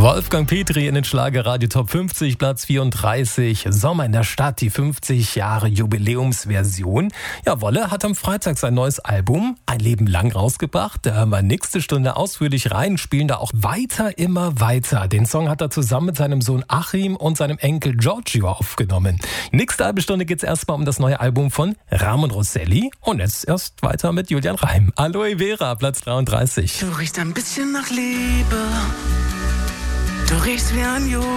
Wolfgang Petri in den Schlagerradio Top 50, Platz 34. Sommer in der Stadt, die 50 Jahre Jubiläumsversion. Ja, Wolle hat am Freitag sein neues Album Ein Leben lang rausgebracht. Da hören wir nächste Stunde ausführlich rein, spielen da auch weiter, immer weiter. Den Song hat er zusammen mit seinem Sohn Achim und seinem Enkel Giorgio aufgenommen. Nächste halbe Stunde geht es erstmal um das neue Album von Ramon Rosselli. Und jetzt erst weiter mit Julian Reim. Aloe Vera, Platz 33. Du riechst ein bisschen nach Liebe. Du riechst wie ein Jude.